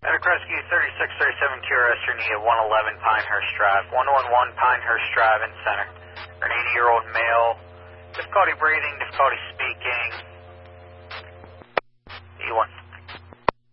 Medic Rescue 3637 TRS, your need at 111 Pinehurst Drive. 111 Pinehurst Drive in center. For an 80-year-old male, difficulty breathing, difficulty speaking.